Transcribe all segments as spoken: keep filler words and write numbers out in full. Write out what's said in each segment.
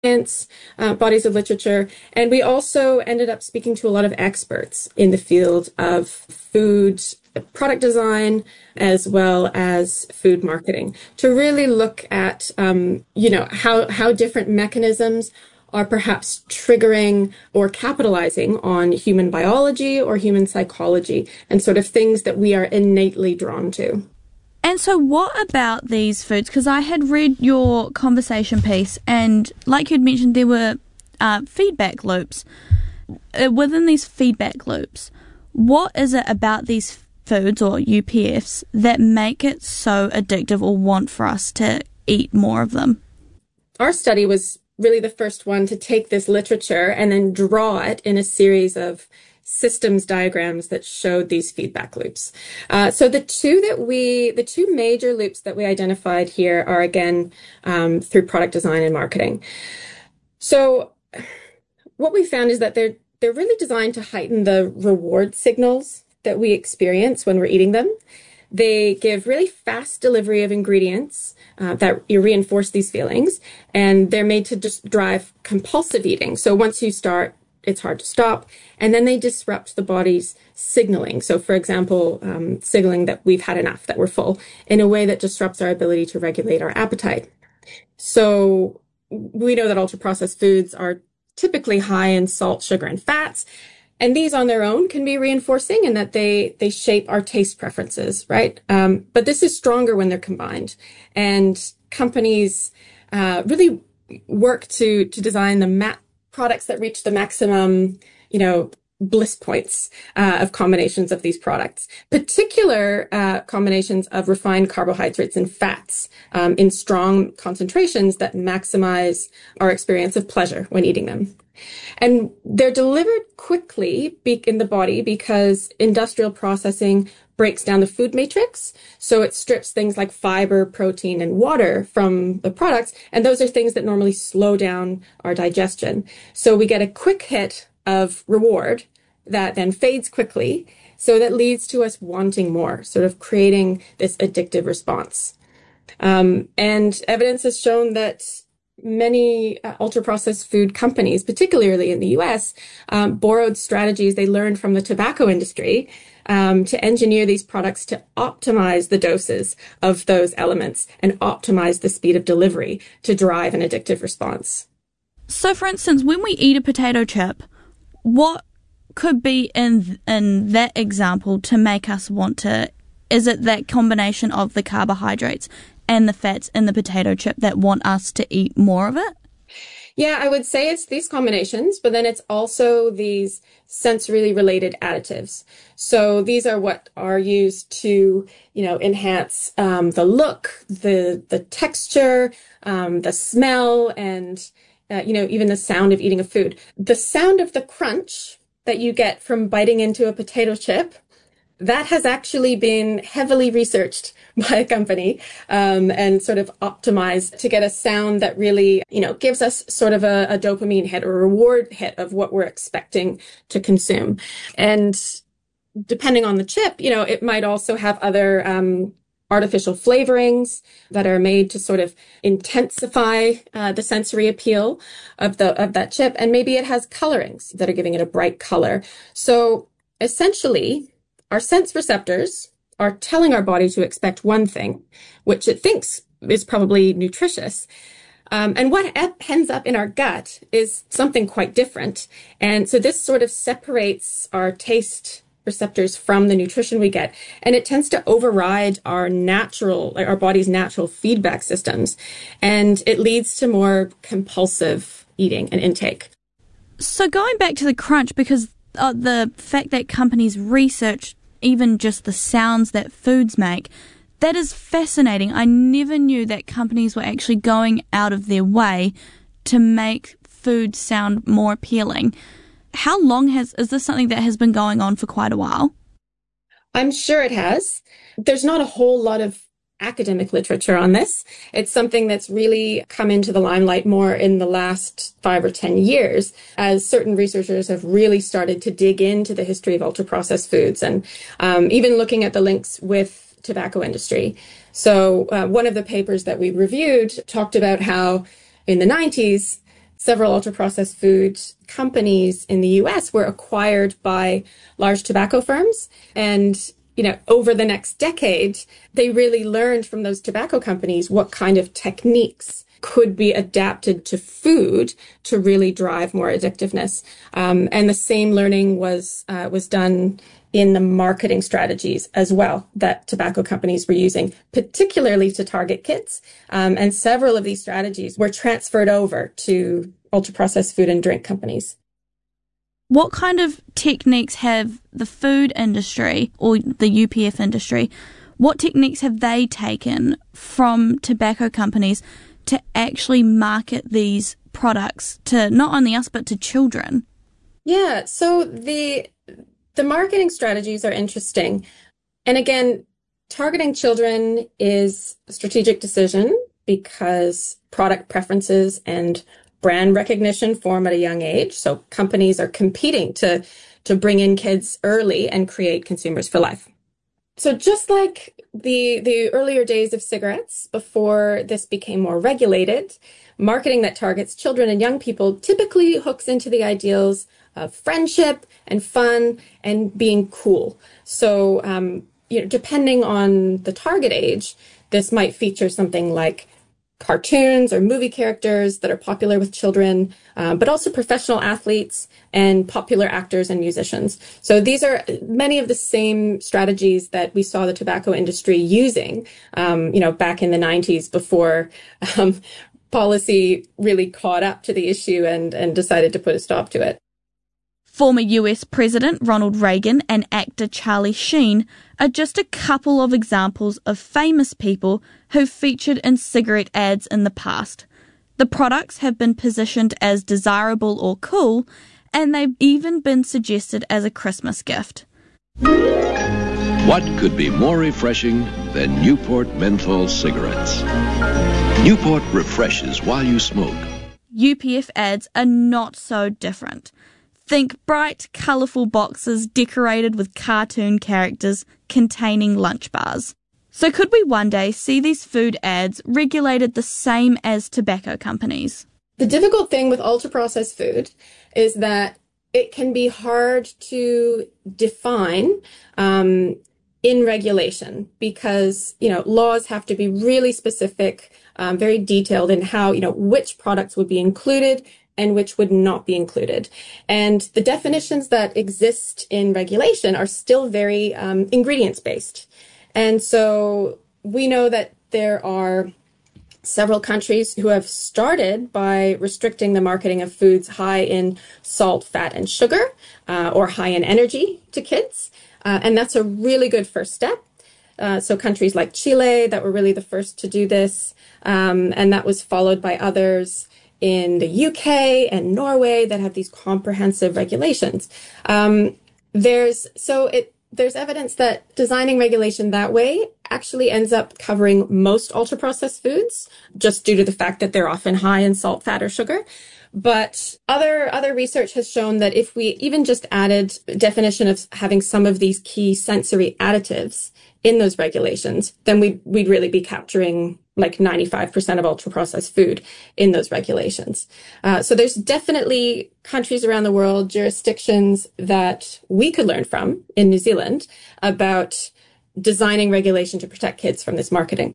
science, uh, bodies of literature. And we also ended up speaking to a lot of experts in the field of food product design as well as food marketing to really look at, um, you know, how, how different mechanisms are perhaps triggering or capitalizing on human biology or human psychology and sort of things that we are innately drawn to. And so what about these foods? Because I had read your conversation piece and like you'd mentioned, there were uh, feedback loops. Uh, within these feedback loops, what is it about these foods or U P Fs that make it so addictive or want for us to eat more of them? Our study was really the first one to take this literature and then draw it in a series of systems diagrams that showed these feedback loops. Uh, so the two that we, the two major loops that we identified here are again um, through product design and marketing. So what we found is that they're they're really designed to heighten the reward signals that we experience when we're eating them. They give really fast delivery of ingredients uh, that reinforce these feelings, and they're made to just drive compulsive eating. So once you start, it's hard to stop, and then they disrupt the body's signaling. So for example, um, signaling that we've had enough, that we're full, in a way that disrupts our ability to regulate our appetite. So we know that ultra-processed foods are typically high in salt, sugar, and fats. And these on their own can be reinforcing in that they, they shape our taste preferences, right? Um, but this is stronger when they're combined. And companies uh, really work to, to design the ma- products that reach the maximum, you know, bliss points uh, of combinations of these products, particular uh, combinations of refined carbohydrates and fats um, in strong concentrations that maximize our experience of pleasure when eating them. And they're delivered quickly in the body because industrial processing breaks down the food matrix. So it strips things like fiber, protein, and water from the products. And those are things that normally slow down our digestion. So we get a quick hit of reward that then fades quickly. So that leads to us wanting more, sort of creating this addictive response. Um, and evidence has shown that many uh, ultra-processed food companies, particularly in the U S, um, borrowed strategies they learned from the tobacco industry um, to engineer these products to optimize the doses of those elements and optimize the speed of delivery to drive an addictive response. So, for instance, when we eat a potato chip, what could be in in that example to make us want to? Is it that combination of the carbohydrates and the fats in the potato chip that want us to eat more of it? Yeah, I would say it's these combinations, but then it's also these sensorily related additives. So these are what are used to, you know, enhance um, the look, the the texture, um, the smell, and uh, you know, even the sound of eating a food. The sound of the crunch that you get from biting into a potato chip, that has actually been heavily researched by a company um, and sort of optimized to get a sound that really, you know, gives us sort of a, a dopamine hit or a reward hit of what we're expecting to consume. And depending on the chip, you know, it might also have other um, artificial flavorings that are made to sort of intensify uh, the sensory appeal of the of that chip. And maybe it has colorings that are giving it a bright color. So essentially, our sense receptors are telling our body to expect one thing, which it thinks is probably nutritious. Um, and what ends up in our gut is something quite different. And so this sort of separates our taste receptors from the nutrition we get. And it tends to override our natural, our body's natural feedback systems. And it leads to more compulsive eating and intake. So going back to the crunch, because uh, the fact that companies research even just the sounds that foods make, that is fascinating. I never knew that companies were actually going out of their way to make food sound more appealing. How long has, is this something that has been going on for quite a while? I'm sure it has. There's not a whole lot of academic literature on this. It's something that's really come into the limelight more in the last five or ten years, as certain researchers have really started to dig into the history of ultra-processed foods and um, even looking at the links with tobacco industry. So uh, one of the papers that we reviewed talked about how in the nineties, several ultra-processed food companies in the U S were acquired by large tobacco firms. And, you know, over the next decade, they really learned from those tobacco companies what kind of techniques could be adapted to food to really drive more addictiveness. Um, and the same learning was uh, was done in the marketing strategies as well that tobacco companies were using, particularly to target kids. Um, and several of these strategies were transferred over to ultra-processed food and drink companies. What kind of techniques have the food industry or the U P F industry, what techniques have they taken from tobacco companies to actually market these products to not only us, but to children? Yeah, so the the marketing strategies are interesting. And again, targeting children is a strategic decision because product preferences and brand recognition form at a young age. So companies are competing to, to bring in kids early and create consumers for life. So just like the the earlier days of cigarettes, before this became more regulated, marketing that targets children and young people typically hooks into the ideals of friendship and fun and being cool. So, um, you know, depending on the target age, this might feature something like cartoons or movie characters that are popular with children, uh, but also professional athletes and popular actors and musicians. So these are many of the same strategies that we saw the tobacco industry using, um, you know, back in the nineties before um, policy really caught up to the issue and, and decided to put a stop to it. Former U S President Ronald Reagan and actor Charlie Sheen are just a couple of examples of famous people who've featured in cigarette ads in the past. The products have been positioned as desirable or cool, and they've even been suggested as a Christmas gift. What could be more refreshing than Newport menthol cigarettes? Newport refreshes while you smoke. U P F ads are not so different. Think bright, colourful boxes decorated with cartoon characters containing lunch bars. So could we one day see these food ads regulated the same as tobacco companies? The difficult thing with ultra-processed food is that it can be hard to define um, in regulation because, you know, laws have to be really specific, um, very detailed in how, you know, which products would be included and which would not be included. And the definitions that exist in regulation are still very um, ingredients-based. And so we know that there are several countries who have started by restricting the marketing of foods high in salt, fat, and sugar, uh, or high in energy to kids. Uh, and that's a really good first step. Uh, so countries like Chile that were really the first to do this, um, and that was followed by others in the U K and Norway that have these comprehensive regulations. Um, there's so it there's evidence that designing regulation that way actually ends up covering most ultra-processed foods, just due to the fact that they're often high in salt, fat, or sugar. But other other research has shown that if we even just added definition of having some of these key sensory additives in those regulations, then we'd, we'd really be capturing like ninety-five percent of ultra-processed food in those regulations. Uh, so there's definitely countries around the world, jurisdictions that we could learn from in New Zealand about designing regulation to protect kids from this marketing.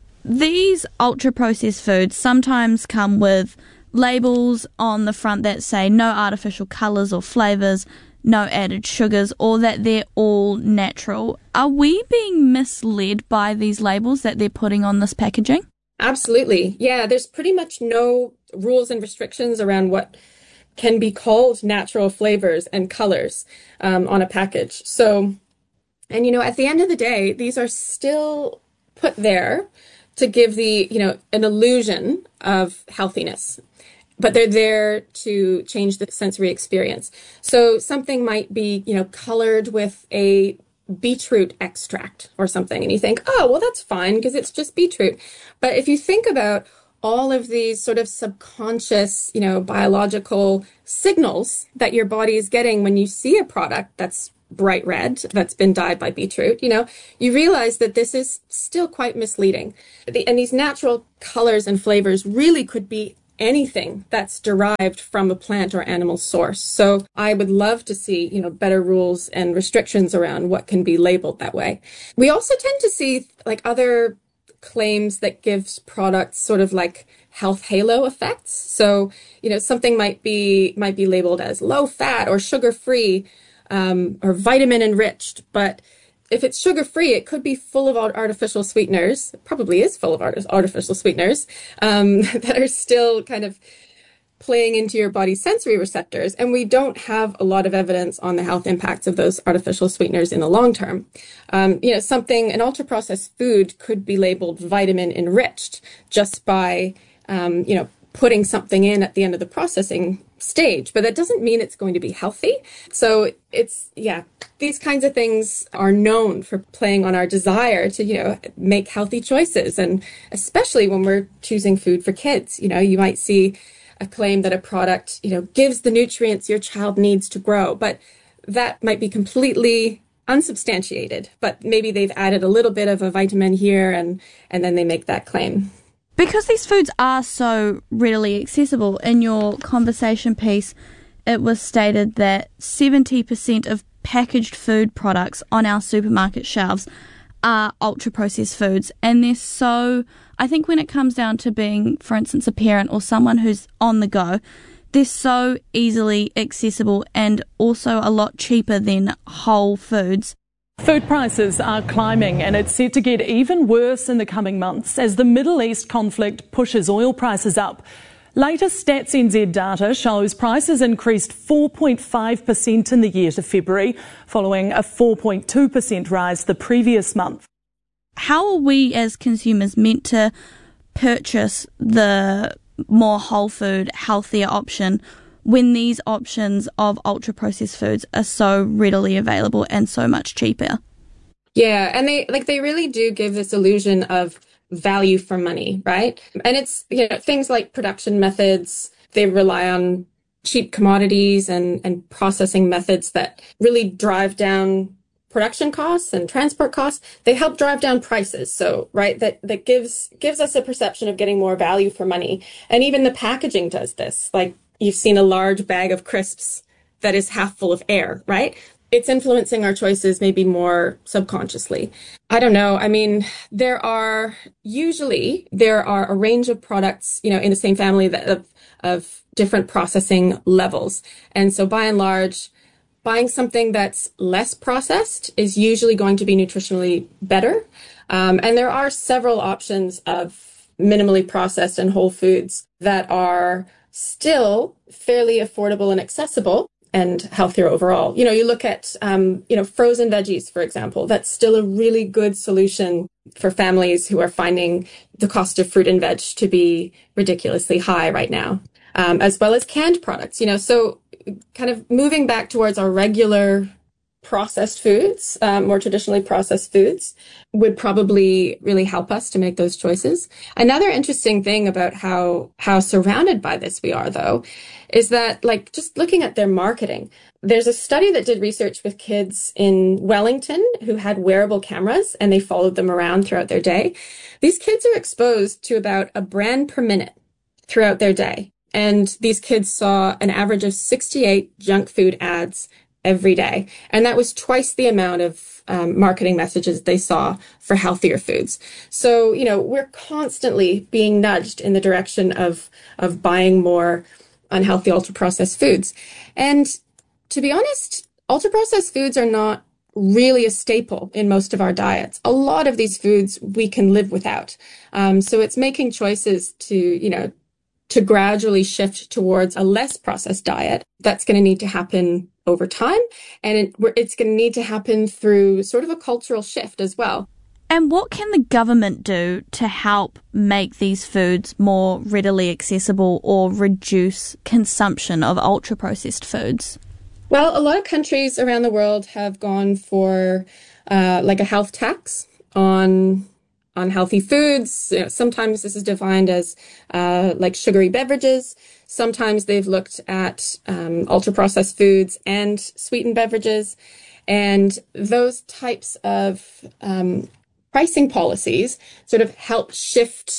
These ultra-processed foods sometimes come with labels on the front that say no artificial colours or flavours, no added sugars, or that they're all natural. Are we being misled by these labels that they're putting on this packaging? Absolutely. Yeah, there's pretty much no rules and restrictions around what can be called natural flavors and colors um, on a package. So, and you know, at the end of the day, these are still put there to give the, you know, an illusion of healthiness, but they're there to change the sensory experience. So something might be, you know, colored with a beetroot extract or something, and you think, oh, well, that's fine because it's just beetroot. But if you think about all of these sort of subconscious, you know, biological signals that your body is getting when you see a product that's bright red, that's been dyed by beetroot, you know, you realize that this is still quite misleading. And these natural colors and flavors really could be anything that's derived from a plant or animal source. So I would love to see, you know, better rules and restrictions around what can be labeled that way. We also tend to see like other claims that gives products sort of like health halo effects. So, you know, something might be might be labeled as low fat or sugar free um, or vitamin enriched, but if it's sugar-free, it could be full of artificial sweeteners. It probably is full of art- artificial sweeteners um, that are still kind of playing into your body's sensory receptors. And we don't have a lot of evidence on the health impacts of those artificial sweeteners in the long term. Um, you know, something, an ultra-processed food could be labeled vitamin enriched just by, um, you know, putting something in at the end of the processing stage, but that doesn't mean it's going to be healthy. So it's, yeah, these kinds of things are known for playing on our desire to, you know, make healthy choices. And especially when we're choosing food for kids, you know, you might see a claim that a product, you know, gives the nutrients your child needs to grow, but that might be completely unsubstantiated, but maybe they've added a little bit of a vitamin here and, and then they make that claim. Because these foods are so readily accessible, in your conversation piece, it was stated that seventy percent of packaged food products on our supermarket shelves are ultra-processed foods. And they're so, I think when it comes down to being, for instance, a parent or someone who's on the go, they're so easily accessible and also a lot cheaper than whole foods. Food prices are climbing, and it's set to get even worse in the coming months as the Middle East conflict pushes oil prices up. Latest Stats N Z data shows prices increased four point five percent in the year to February, following a four point two percent rise the previous month. How are we as consumers meant to purchase the more whole food, healthier option when these options of ultra-processed foods are so readily available and so much cheaper? Yeah, and they like they really do give this illusion of value for money, right? And it's, you know, things like production methods, they rely on cheap commodities and, and processing methods that really drive down production costs and transport costs. They help drive down prices. So, right, that, that gives gives us a perception of getting more value for money. And even the packaging does this. Like, you've seen a large bag of crisps that is half full of air, right? It's influencing our choices maybe more subconsciously. I don't know. I mean, there are usually there are a range of products, you know, in the same family that of, of different processing levels. And so by and large, buying something that's less processed is usually going to be nutritionally better. Um, and there are several options of minimally processed and whole foods that are still fairly affordable and accessible and healthier overall. You know, you look at, um, you know, frozen veggies, for example, that's still a really good solution for families who are finding the cost of fruit and veg to be ridiculously high right now, um, as well as canned products, you know, so kind of moving back towards our regular processed foods, um, more traditionally processed foods, would probably really help us to make those choices. Another interesting thing about how how surrounded by this we are, though, is that, like, just looking at their marketing, there's a study that did research with kids in Wellington who had wearable cameras and they followed them around throughout their day. These kids are exposed to about a brand per minute throughout their day. And these kids saw an average of sixty-eight junk food ads every day. And that was twice the amount of um, marketing messages they saw for healthier foods. So, you know, we're constantly being nudged in the direction of, of buying more unhealthy ultra-processed foods. And to be honest, ultra-processed foods are not really a staple in most of our diets. A lot of these foods we can live without. Um, so it's making choices to, you know, to gradually shift towards a less processed diet. That's going to need to happen over time. And it, it's going to need to happen through sort of a cultural shift as well. And what can the government do to help make these foods more readily accessible or reduce consumption of ultra-processed foods? Well, a lot of countries around the world have gone for uh, like a health tax on on healthy foods. You know, sometimes this is defined as uh, like sugary beverages. Sometimes they've looked at um, ultra-processed foods and sweetened beverages. And those types of um, pricing policies sort of help shift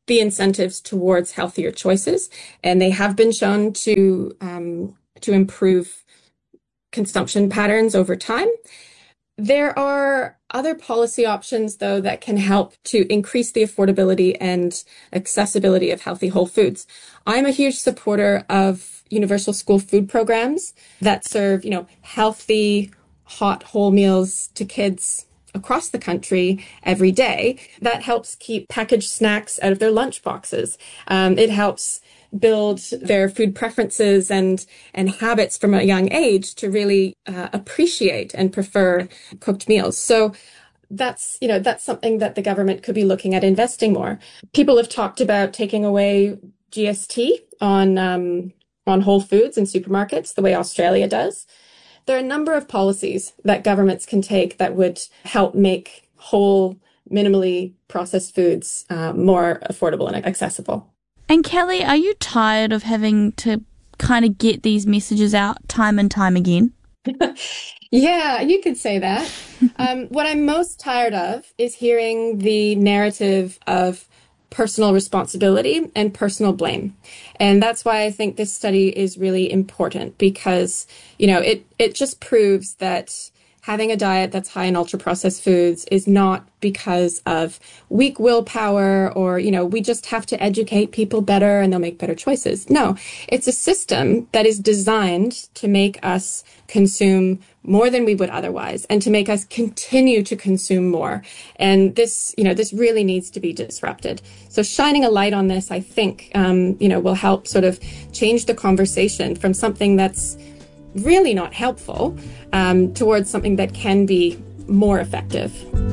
the incentives towards healthier choices, and they have been shown to um, to improve consumption patterns over time. There are other policy options, though, that can help to increase the affordability and accessibility of healthy whole foods. I'm a huge supporter of universal school food programs that serve, you know, healthy, hot, whole meals to kids across the country every day. That helps keep packaged snacks out of their lunch boxes. Um, it helps build their food preferences and and habits from a young age to really uh, appreciate and prefer cooked meals. So that's, you know, that's something that the government could be looking at investing more. People have talked about taking away G S T on um, on whole foods in supermarkets, the way Australia does. There are a number of policies that governments can take that would help make whole, minimally processed foods uh, more affordable and accessible. And Kelly, are you tired of having to kind of get these messages out time and time again? Yeah, you could say that. um, what I'm most tired of is hearing the narrative of personal responsibility and personal blame. And that's why I think this study is really important, because, you know, it, it just proves that having a diet that's high in ultra-processed foods is not because of weak willpower or, you know, we just have to educate people better and they'll make better choices. No, it's a system that is designed to make us consume more than we would otherwise and to make us continue to consume more. And this, you know, this really needs to be disrupted. So shining a light on this, I think, um, you know, will help sort of change the conversation from something that's really not helpful um, towards something that can be more effective.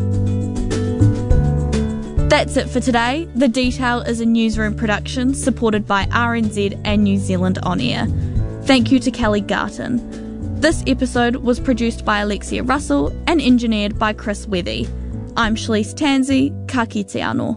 That's it for today. The Detail is a newsroom production supported by R N Z and New Zealand On Air. Thank you to Kelly Garton. This episode was produced by Alexia Russell and engineered by Chris Wethy. I'm Shalise Tansey, ka kite anō.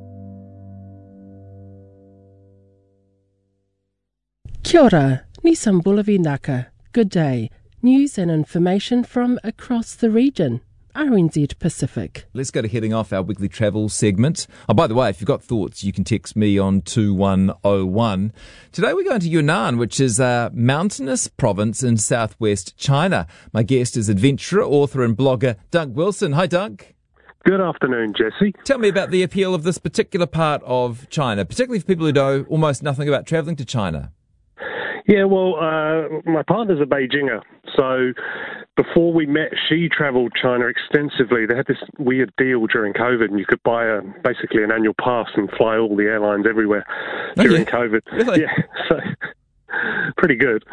Kia ora, Nisam Bulavi Naka. Good day. News and information from across the region. R N Z Pacific. Let's go to heading off our weekly travel segment. Oh, by the way, if you've got thoughts, you can text me on two one oh one. Today we're going to Yunnan, which is a mountainous province in southwest China. My guest is adventurer, author and blogger Dunk Wilson. Hi, Dunk. Good afternoon, Jesse. Tell me about the appeal of this particular part of China, particularly for people who know almost nothing about travelling to China. Yeah, well, uh, my partner's a Beijinger, so before we met, she travelled China extensively. They had this weird deal during COVID, and you could buy a basically an annual pass and fly all the airlines everywhere during oh, yeah. COVID. Really? Yeah, so pretty good.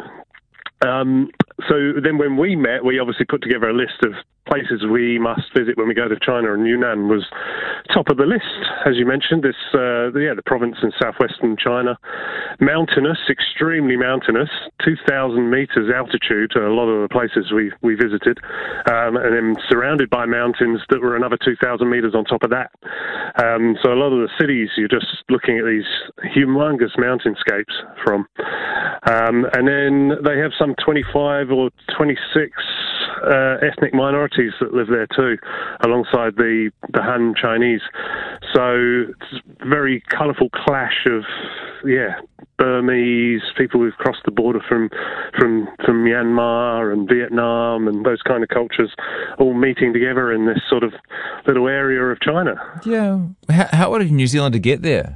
Um, so then when we met, we obviously put together a list of places we must visit when we go to China, and Yunnan was top of the list, as you mentioned. This, uh, yeah, the province in southwestern China, mountainous, extremely mountainous, two thousand meters altitude. A lot of the places we we visited, um, and then surrounded by mountains that were another two thousand meters on top of that. Um, so a lot of the cities, you're just looking at these humongous mountainscapes from, um, and then they have some twenty-five or twenty-six uh, ethnic minorities that live there too, alongside the, the Han Chinese. So it's a very colourful clash of, yeah, Burmese, people who've crossed the border from, from, from Myanmar and Vietnam and those kind of cultures all meeting together in this sort of little area of China. Yeah. How, how would a New Zealander get there?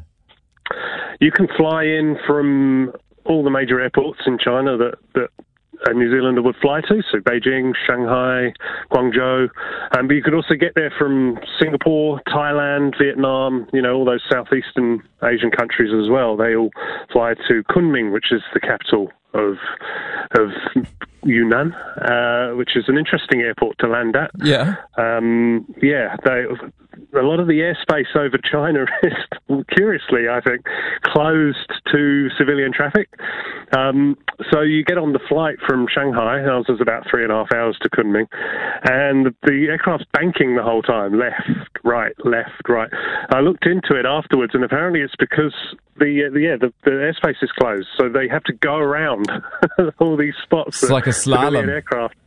You can fly in from all the major airports in China that, that a New Zealander would fly to, so Beijing, Shanghai, Guangzhou, um, but you could also get there from Singapore, Thailand, Vietnam, you know, all those southeastern Asian countries as well. They all fly to Kunming, which is the capital of of Yunnan, uh, which is an interesting airport to land at. Yeah. Um, yeah, they, a lot of the airspace over China is, curiously, I think, closed to civilian traffic. Um, so you get on the flight from Shanghai, ours was about three and a half hours to Kunming, and the aircraft's banking the whole time, left, right, left, right. I looked into it afterwards, and apparently it's because the, uh, the yeah the, the airspace is closed, so they have to go around all these spots. It's like a slavon. Aircraft.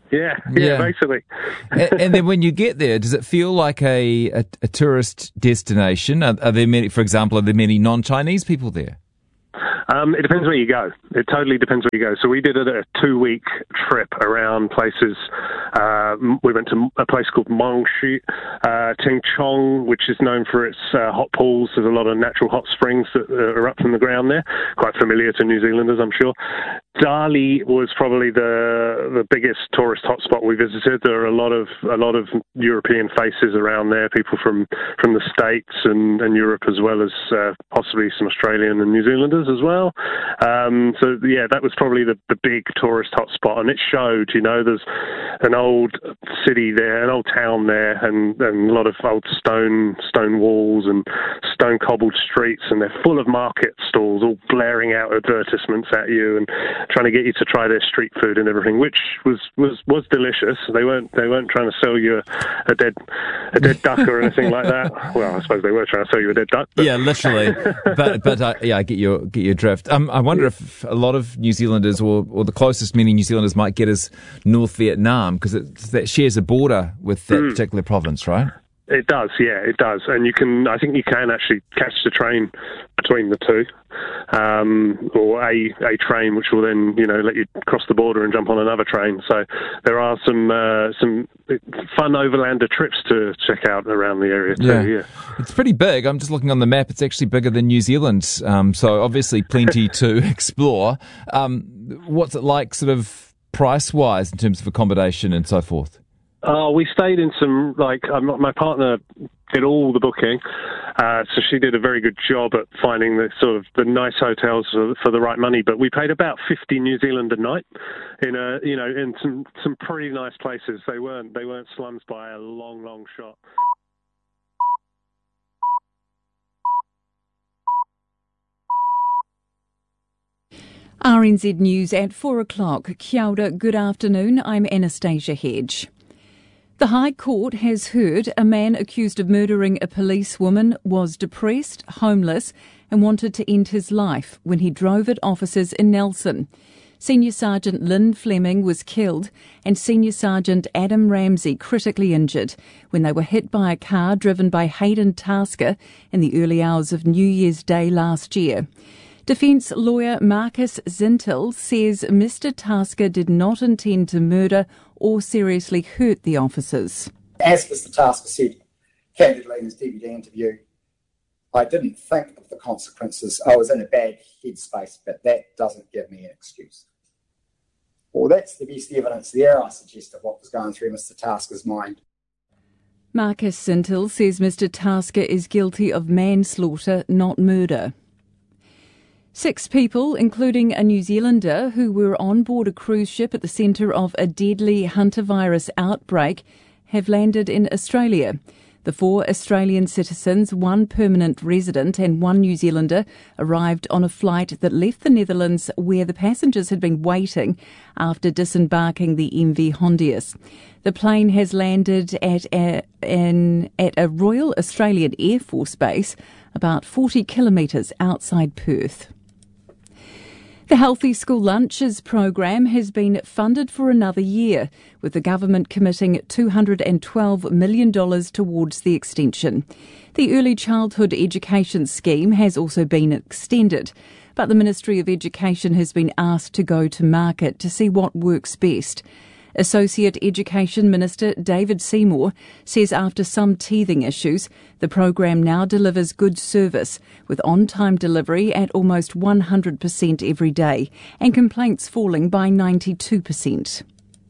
Yeah, yeah, Yeah. basically. and, and then when you get there, does it feel like a, a, a tourist destination? Are, are there many, for example, are there many non-Chinese people there? Um, it depends where you go. It totally depends where you go. So we did a, a two-week trip around places. Uh, we went to a place called Mongshu, uh, Chengchong, which is known for its uh, hot pools. There's a lot of natural hot springs that are up from the ground there. Quite familiar to New Zealanders, I'm sure. Dali was probably the the biggest tourist hotspot we visited. There are a lot of a lot of European faces around there, people from, from the States and, and Europe, as well as uh, possibly some Australian and New Zealanders as well. Um, so yeah, that was probably the, the big tourist hotspot, and it showed. You know, there's an old city there, an old town there, and, and a lot of old stone stone walls and stone cobbled streets, and they're full of market stalls, all blaring out advertisements at you and trying to get you to try their street food and everything, which was, was, was delicious. They weren't they weren't trying to sell you a, a dead a dead duck or anything like that. Well, I suppose they were trying to sell you a dead duck. But. Yeah, literally. but but uh, yeah, I get your get your drift. Um, I wonder if a lot of New Zealanders, or, or the closest many New Zealanders might get, is North Vietnam, because that shares a border with that mm. particular province, right? It does, yeah, it does. And you can, I think you can actually catch the train between the two, um, or a, a train which will then, you know, let you cross the border and jump on another train. So there are some uh, some fun overlander trips to check out around the area too, yeah. yeah. It's pretty big. I'm just looking on the map. It's actually bigger than New Zealand. Um, so obviously plenty to explore. Um, what's it like sort of price-wise in terms of accommodation and so forth? Oh, we stayed in some, like, um, my partner did all the booking, uh, so she did a very good job at finding the sort of the nice hotels for, for the right money. But we paid about fifty New Zealand a night in a, you know, in some, some pretty nice places. They weren't they weren't slums by a long, long shot. R N Z News at four o'clock. Kia ora, good afternoon. I'm Anastasia Hedge. The High Court has heard a man accused of murdering a policewoman was depressed, homeless and wanted to end his life when he drove at officers in Nelson. Senior Sergeant Lynn Fleming was killed and Senior Sergeant Adam Ramsey critically injured when they were hit by a car driven by Hayden Tasker in the early hours of New Year's Day last year. Defence lawyer Marcus Zintel says Mister Tasker did not intend to murder or seriously hurt the officers. As Mister Tasker said candidly in his D V D interview, I didn't think of the consequences. I was in a bad headspace, but that doesn't give me an excuse. Well, that's the best evidence there, I suggest, of what was going through Mister Tasker's mind. Marcus Zintel says Mister Tasker is guilty of manslaughter, not murder. Six people, including a New Zealander who were on board a cruise ship at the centre of a deadly hantavirus outbreak, have landed in Australia. The four Australian citizens, one permanent resident and one New Zealander, arrived on a flight that left the Netherlands where the passengers had been waiting after disembarking the M V Hondius. The plane has landed at a, an, at a Royal Australian Air Force base about forty kilometres outside Perth. The Healthy School Lunches program has been funded for another year, with the government committing two hundred twelve million dollars towards the extension. The Early Childhood Education Scheme has also been extended, but the Ministry of Education has been asked to go to market to see what works best. Associate Education Minister David Seymour says after some teething issues, the program now delivers good service, with on-time delivery at almost one hundred percent every day and complaints falling by ninety-two percent.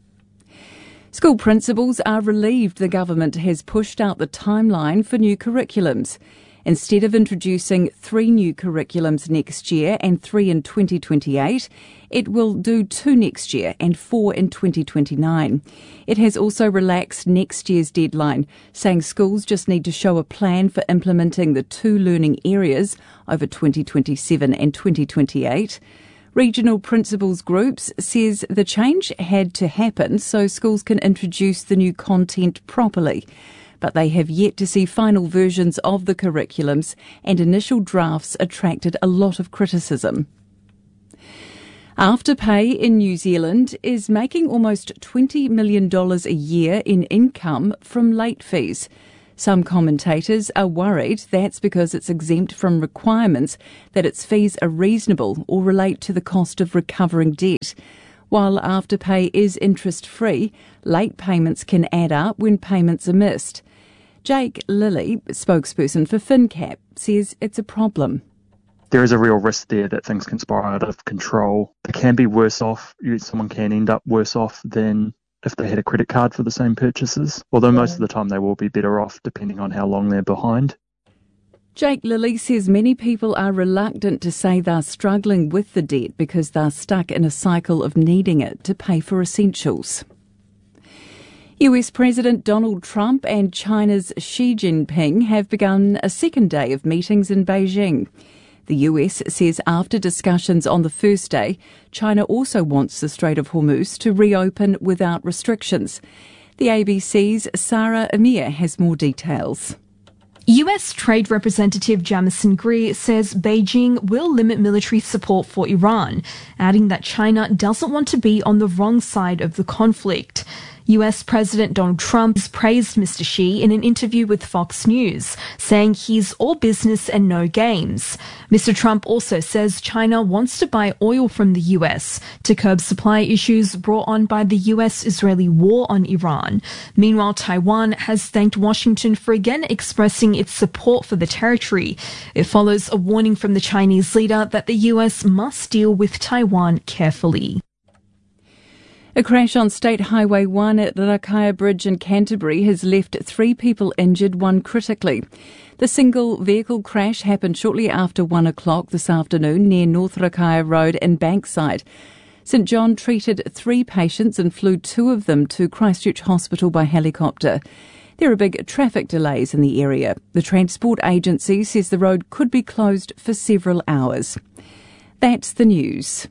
School principals are relieved the government has pushed out the timeline for new curriculums. Instead of introducing three new curriculums next year and three in twenty twenty-eight, it will do two next year and four in twenty twenty-nine. It has also relaxed next year's deadline, saying schools just need to show a plan for implementing the two learning areas over twenty twenty-seven and twenty twenty-eight. Regional Principals Groups says the change had to happen so schools can introduce the new content properly, but they have yet to see final versions of the curriculums, and initial drafts attracted a lot of criticism. Afterpay in New Zealand is making almost twenty million dollars a year in income from late fees. Some commentators are worried that's because it's exempt from requirements that its fees are reasonable or relate to the cost of recovering debt. While Afterpay is interest-free, late payments can add up when payments are missed. Jake Lilly, spokesperson for FinCap, says it's a problem. There is a real risk there that things can spiral out of control. It can be worse off. Someone can end up worse off than if they had a credit card for the same purchases, although most of the time they will be better off depending on how long they're behind. Jake Lilly says many people are reluctant to say they're struggling with the debt because they're stuck in a cycle of needing it to pay for essentials. U S President Donald Trump and China's Xi Jinping have begun a second day of meetings in Beijing. The U S says after discussions on the first day, China also wants the Strait of Hormuz to reopen without restrictions. The A B C's Sarah Amir has more details. U S Trade Representative Jamison Greer says Beijing will limit military support for Iran, adding that China doesn't want to be on the wrong side of the conflict. U S President Donald Trump has praised Mister Xi in an interview with Fox News, saying he's all business and no games. Mister Trump also says China wants to buy oil from the U S to curb supply issues brought on by the U S-Israeli war on Iran. Meanwhile, Taiwan has thanked Washington for again expressing its support for the territory. It follows a warning from the Chinese leader that the U S must deal with Taiwan carefully. A crash on State Highway one at Rakaia Bridge in Canterbury has left three people injured, one critically. The single vehicle crash happened shortly after one o'clock this afternoon near North Rakaia Road in Bankside. St John treated three patients and flew two of them to Christchurch Hospital by helicopter. There are big traffic delays in the area. The Transport Agency says the road could be closed for several hours. That's the news.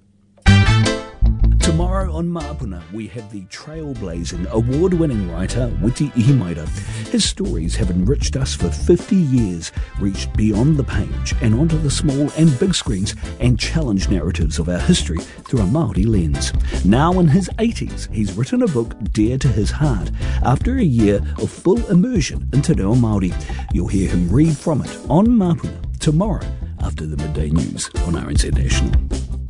Tomorrow on Mapuna, we have the trailblazing, award-winning writer Witi Ihimaera. His stories have enriched us for fifty years, reached beyond the page and onto the small and big screens, and challenged narratives of our history through a Māori lens. Now in his eighties, he's written a book dear to his heart after a year of full immersion into Reo Māori. You'll hear him read from it on Mapuna tomorrow after the midday news on R N Z National.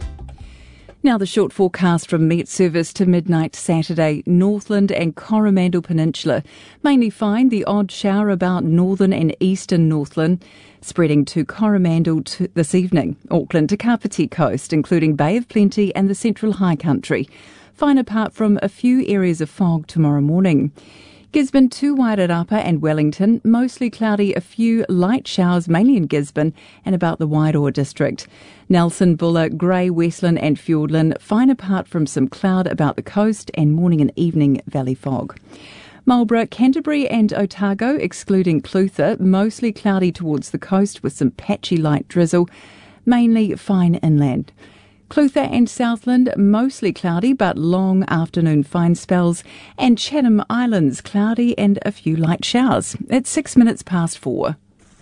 Now the short forecast from Met Service to midnight Saturday. Northland and Coromandel Peninsula mainly fine, the odd shower about northern and eastern Northland, spreading to Coromandel to this evening. Auckland to Kapiti Coast, including Bay of Plenty and the Central High Country. Fine apart from a few areas of fog tomorrow morning. Gisborne to Wairarapa and Wellington, mostly cloudy, a few light showers mainly in Gisborne and about the Wairoa district. Nelson, Buller, Grey, Westland and Fiordland, fine apart from some cloud about the coast and morning and evening valley fog. Marlborough, Canterbury and Otago, excluding Clutha, mostly cloudy towards the coast with some patchy light drizzle, mainly fine inland. Clutha and Southland, mostly cloudy but long afternoon fine spells, and Chatham Islands, cloudy and a few light showers. It's six minutes past four.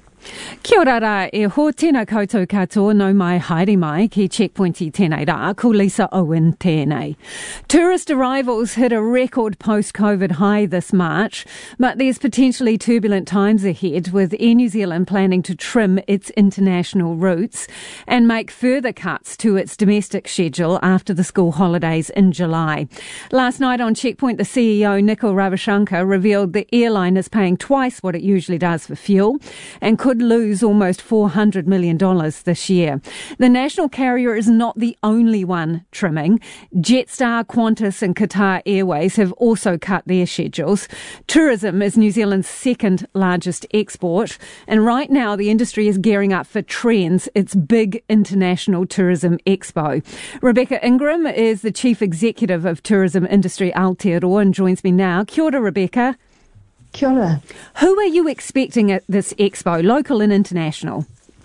Kia ora rā, e ho tēnā koutou katoa no mai haere mai ki Checkpoint i tēnei rā, ko Lisa Owen tēnei. Tourist arrivals hit a record post-COVID high this March, but there's potentially turbulent times ahead with Air New Zealand planning to trim its international routes and make further cuts to its domestic schedule after the school holidays in July. Last night on Checkpoint, the C E O, Nikhil Ravichandkar, revealed the airline is paying twice what it usually does for fuel and could lose almost four hundred million dollars this year. The national carrier is not the only one trimming. Jetstar, Qantas and Qatar Airways have also cut their schedules. Tourism is New Zealand's second largest export, and right now the industry is gearing up for Trends, its big international tourism expo. Rebecca Ingram is the Chief Executive of Tourism Industry Aotearoa and joins me now. Kia ora, Rebecca. Kia ora. Who are you expecting at this expo, local and international?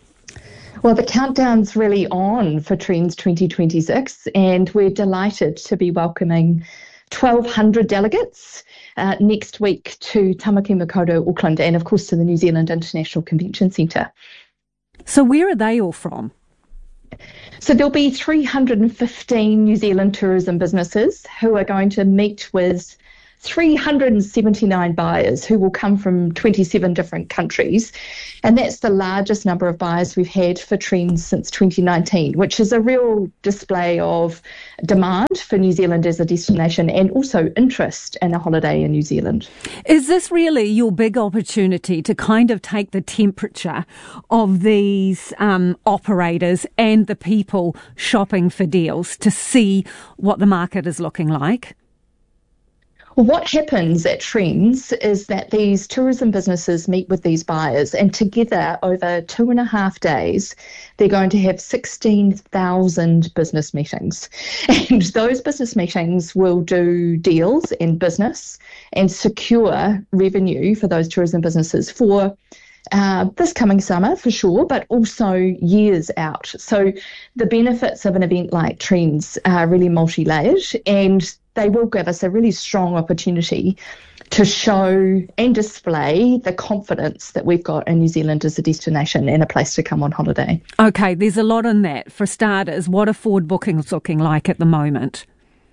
Well, the countdown's really on for Trends twenty twenty-six, and we're delighted to be welcoming twelve hundred delegates uh, next week to Tamaki Makaurau, Auckland, and of course to the New Zealand International Convention Centre. So where are they all from? So there'll be three hundred fifteen New Zealand tourism businesses who are going to meet with three hundred seventy-nine buyers who will come from twenty-seven different countries. And that's the largest number of buyers we've had for Trends since twenty nineteen, which is a real display of demand for New Zealand as a destination and also interest in a holiday in New Zealand. Is this really your big opportunity to kind of take the temperature of these um, operators and the people shopping for deals to see what the market is looking like? Well, what happens at Trends is that these tourism businesses meet with these buyers, and together over two and a half days, they're going to have sixteen thousand business meetings. And those business meetings will do deals in business and secure revenue for those tourism businesses for Uh, this coming summer for sure, but also years out. So the benefits of an event like Trends are really multi-layered, and they will give us a really strong opportunity to show and display the confidence that we've got in New Zealand as a destination and a place to come on holiday. Okay, there's a lot in that. For starters, what are forward bookings looking like at the moment?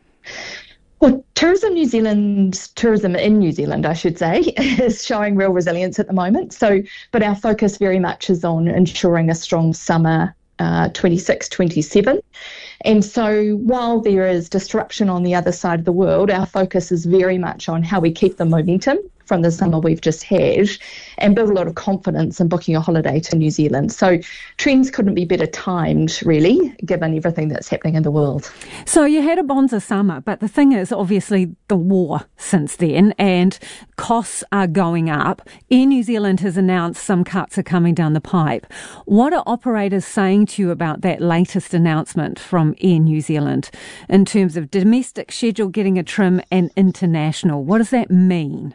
Well, Tourism New Zealand, tourism in New Zealand, I should say, is showing real resilience at the moment. So, but our focus very much is on ensuring a strong summer uh, twenty-six twenty-seven. And so while there is disruption on the other side of the world, our focus is very much on how we keep the momentum from the summer we've just had and build a lot of confidence in booking a holiday to New Zealand. So Trends couldn't be better timed, really, given everything that's happening in the world. So you had a bonza summer, but the thing is obviously the war since then, and costs are going up. Air New Zealand has announced some cuts are coming down the pipe. What are operators saying to you about that latest announcement from Air New Zealand in terms of domestic schedule getting a trim and international? What does that mean?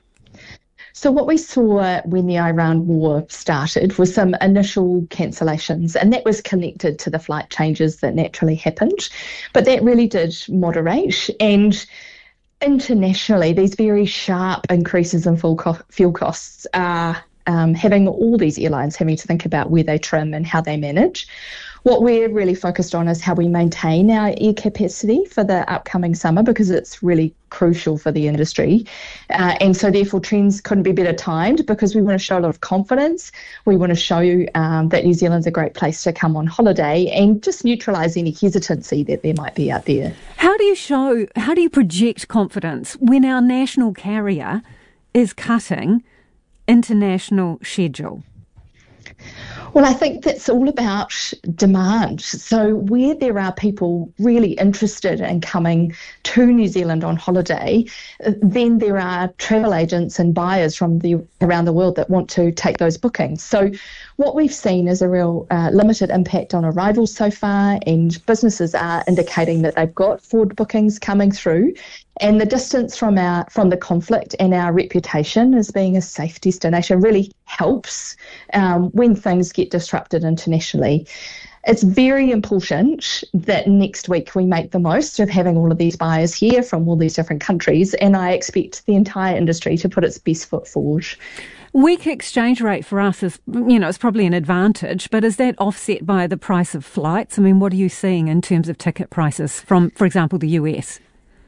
So what we saw when the Iran war started was some initial cancellations, and that was connected to the flight changes that naturally happened. But that really did moderate, and internationally, these very sharp increases in fuel, co- fuel costs are um, having all these airlines having to think about where they trim and how they manage. What we're really focused on is how we maintain our air capacity for the upcoming summer, because it's really crucial for the industry. Uh, and so therefore Trends couldn't be better timed, because we want to show a lot of confidence. We want to show you um, that New Zealand's a great place to come on holiday and just neutralise any hesitancy that there might be out there. How do you show, how do you project confidence when our national carrier is cutting international schedule? Well, I think that's all about demand. So where there are people really interested in coming to New Zealand on holiday, then there are travel agents and buyers from the around the world that want to take those bookings. So what we've seen is a real uh, limited impact on arrivals so far, and businesses are indicating that they've got forward bookings coming through. And the distance from our from the conflict and our reputation as being a safe destination really helps um, when things get disrupted internationally. It's very important that next week we make the most of having all of these buyers here from all these different countries, and I expect the entire industry to put its best foot forward. Weak exchange rate for us is, you know, it's probably an advantage, but is that offset by the price of flights? I mean, what are you seeing in terms of ticket prices from, for example, the U S?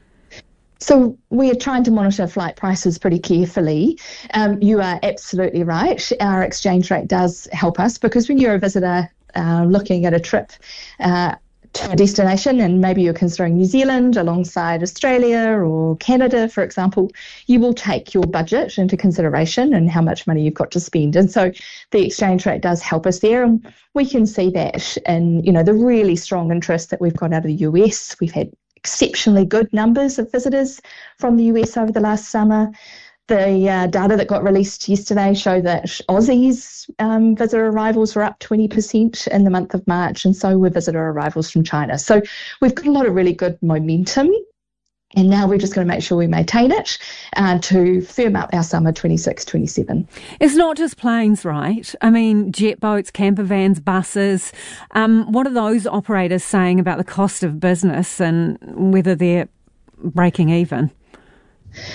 So we are trying to monitor flight prices pretty carefully. Um, you are absolutely right. Our exchange rate does help us, because when you're a visitor uh, looking at a trip uh, to a destination, and maybe you're considering New Zealand alongside Australia or Canada, for example, you will take your budget into consideration and how much money you've got to spend. And so the exchange rate does help us there. And we can see that in, you know, the really strong interest that we've got out of the U S. We've had exceptionally good numbers of visitors from the U S over the last summer. The uh, data that got released yesterday show that Aussies um, visitor arrivals were up twenty percent in the month of March, and so were visitor arrivals from China. So we've got a lot of really good momentum, and now we're just going to make sure we maintain it uh, to firm up our summer twenty-six twenty-seven. It's not just planes, right? I mean, jet boats, camper vans, buses. Um, what are those operators saying about the cost of business and whether they're breaking even?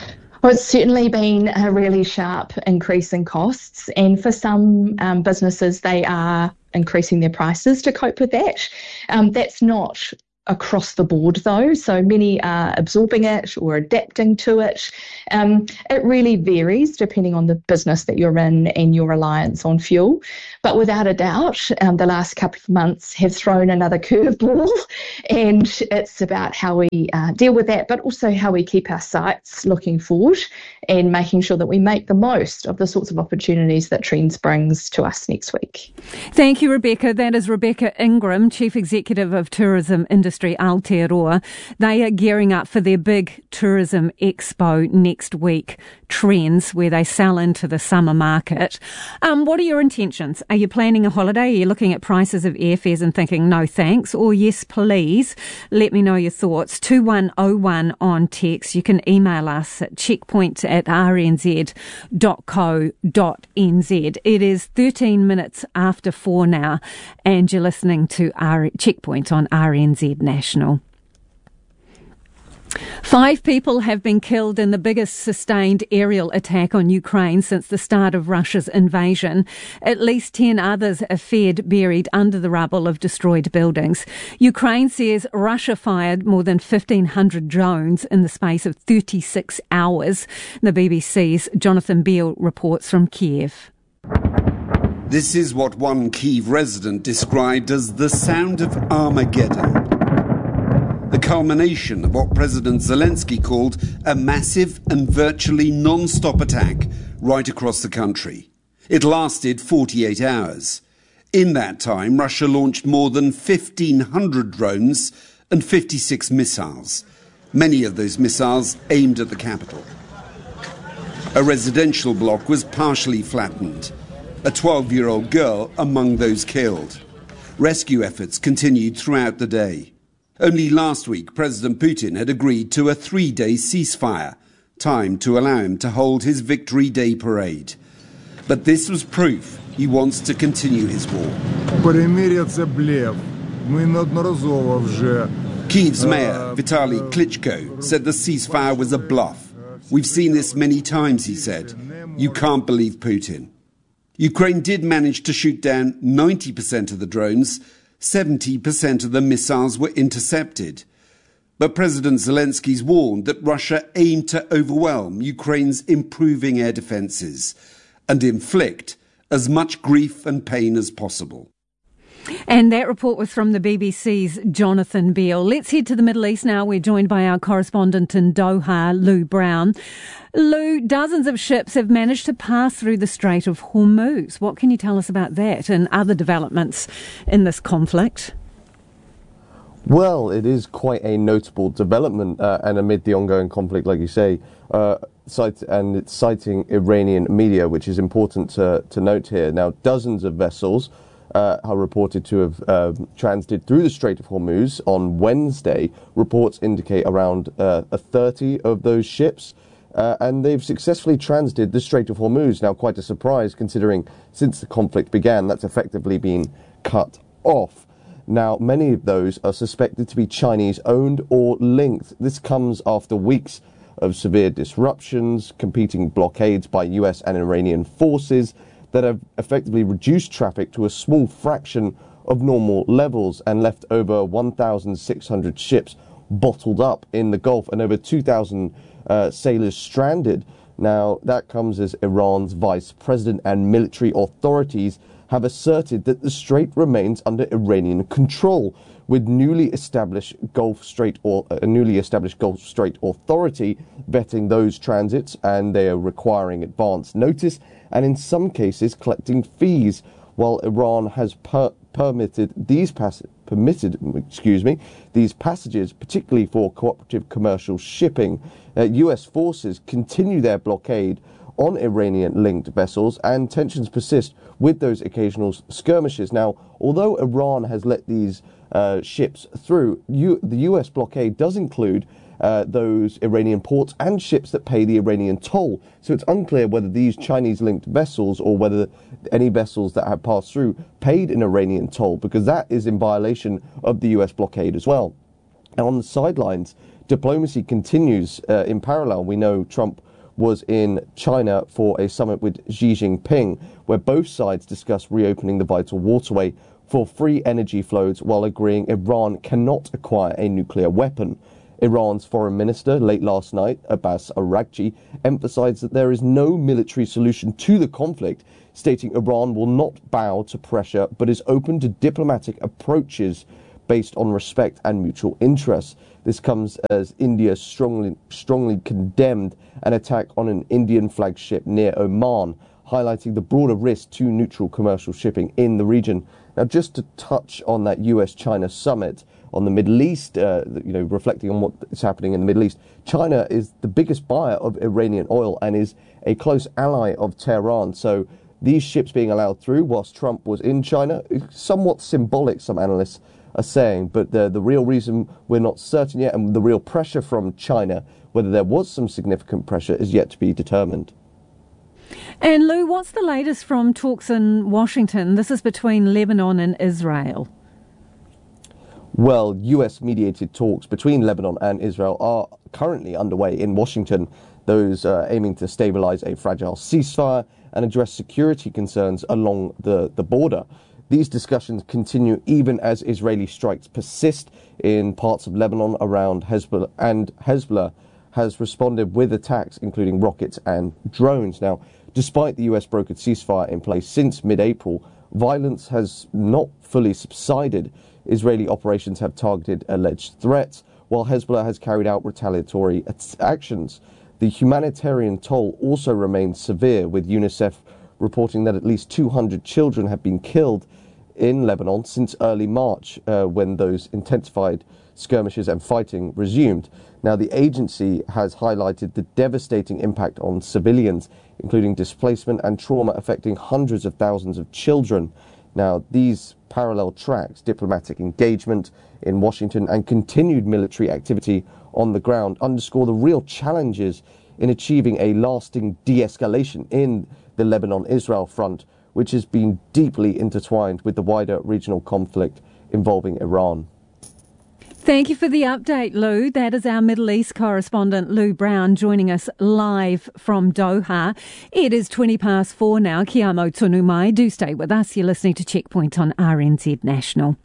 Well, it's certainly been a really sharp increase in costs, and for some um, businesses, they are increasing their prices to cope with that. Um, that's not across the board though, so many are absorbing it or adapting to it. Um, it really varies depending on the business that you're in and your reliance on fuel. But without a doubt, um, the last couple of months have thrown another curveball, and it's about how we uh, deal with that, but also how we keep our sights looking forward and making sure that we make the most of the sorts of opportunities that Trends brings to us next week. Thank you, Rebecca. That is Rebecca Ingram, Chief Executive of Tourism Industry Aotearoa. They are gearing up for their big tourism expo next week, Trends, where they sell into the summer market. Um, what are your intentions? Are you planning a holiday? Are you looking at prices of airfares and thinking, no thanks, or yes please? Let me know your thoughts. two one oh one on text. You can email us at checkpoint at r n z dot co dot n z. It is thirteen minutes after four now, and you're listening to R- Checkpoint on R N Z National. Five people have been killed in the biggest sustained aerial attack on Ukraine since the start of Russia's invasion. At least ten others are feared buried under the rubble of destroyed buildings. Ukraine says Russia fired more than fifteen hundred drones in the space of thirty-six hours. The B B C's Jonathan Beale reports from Kiev. This is what one Kyiv resident described as the sound of Armageddon. The culmination of what President Zelensky called a massive and virtually non-stop attack right across the country. It lasted forty-eight hours. In that time, Russia launched more than fifteen hundred drones and fifty-six missiles, many of those missiles aimed at the capital. A residential block was partially flattened. A twelve-year-old girl among those killed. Rescue efforts continued throughout the day. Only last week, President Putin had agreed to a three-day ceasefire, time to allow him to hold his Victory Day parade. But this was proof he wants to continue his war. Kyiv's mayor, Vitaly Klitschko, said the ceasefire was a bluff. We've seen this many times, he said. You can't believe Putin. Ukraine did manage to shoot down ninety percent of the drones. seventy percent of the missiles were intercepted. But President Zelensky's warned that Russia aimed to overwhelm Ukraine's improving air defences and inflict as much grief and pain as possible. And that report was from the B B C's Jonathan Beale. Let's head to the Middle East now. We're joined by our correspondent in Doha, Lou Brown. Lou, dozens of ships have managed to pass through the Strait of Hormuz. What can you tell us about that and other developments in this conflict? Well, it is quite a notable development, uh, and amid the ongoing conflict, like you say, uh, cite, and it's citing Iranian media, which is important to, to note here. Now, dozens of vessels Uh, are reported to have uh, transited through the Strait of Hormuz on Wednesday. Reports indicate around uh, a thirty of those ships, uh, and they've successfully transited the Strait of Hormuz. Now, quite a surprise considering since the conflict began, that's effectively been cut off. Now, many of those are suspected to be Chinese-owned or linked. This comes after weeks of severe disruptions, competing blockades by U S and Iranian forces that have effectively reduced traffic to a small fraction of normal levels and left over one thousand six hundred ships bottled up in the Gulf and over two thousand uh, sailors stranded. Now, that comes as Iran's vice president and military authorities have asserted that the strait remains under Iranian control, with newly established Gulf Strait or a newly established Gulf Strait Authority vetting those transits, and they are requiring advance notice and in some cases collecting fees, while Iran has per- permitted these pass- permitted excuse me these passages, particularly for cooperative commercial shipping. Uh, U S forces continue their blockade on Iranian-linked vessels, and tensions persist with those occasional skirmishes. Now, although Iran has let these uh, ships through, U- the U S blockade does include uh, those Iranian ports and ships that pay the Iranian toll. So it's unclear whether these Chinese-linked vessels or whether any vessels that have passed through paid an Iranian toll, because that is in violation of the U S blockade as well. And on the sidelines, diplomacy continues uh, in parallel. We know Trump was in China for a summit with Xi Jinping, where both sides discussed reopening the vital waterway for free energy flows while agreeing Iran cannot acquire a nuclear weapon. Iran's foreign minister late last night, Abbas Araghchi, emphasized that there is no military solution to the conflict, stating Iran will not bow to pressure but is open to diplomatic approaches based on respect and mutual interests. This comes as India strongly strongly condemned an attack on an Indian flagship near Oman, highlighting the broader risk to neutral commercial shipping in the region. Now, just to touch on that U S China summit on the Middle East, uh, you know, reflecting on what is happening in the Middle East, China is the biggest buyer of Iranian oil and is a close ally of Tehran. So these ships being allowed through whilst Trump was in China is somewhat symbolic, some analysts are saying, but the, the real reason we're not certain yet, and the real pressure from China, whether there was some significant pressure, is yet to be determined. And Lou, what's the latest from talks in Washington? This is between Lebanon and Israel. Well, U S-mediated talks between Lebanon and Israel are currently underway in Washington, those uh, aiming to stabilize a fragile ceasefire and address security concerns along the, the border. These discussions continue even as Israeli strikes persist in parts of Lebanon around Hezbollah, and Hezbollah has responded with attacks, including rockets and drones. Now, despite the U S-brokered ceasefire in place since mid-April, violence has not fully subsided. Israeli operations have targeted alleged threats, while Hezbollah has carried out retaliatory actions. The humanitarian toll also remains severe, with UNICEF reporting that at least two hundred children have been killed in Lebanon since early March, uh, when those intensified skirmishes and fighting resumed. Now, the agency has highlighted the devastating impact on civilians, including displacement and trauma affecting hundreds of thousands of children. Now, these parallel tracks, diplomatic engagement in Washington and continued military activity on the ground, underscore the real challenges in achieving a lasting de-escalation in the Lebanon-Israel front, which has been deeply intertwined with the wider regional conflict involving Iran. Thank you for the update, Lou. That is our Middle East correspondent, Lou Brown, joining us live from Doha. It is twenty past four now. Kia amo tonu mai. Do stay with us. You're listening to Checkpoint on R N Z National.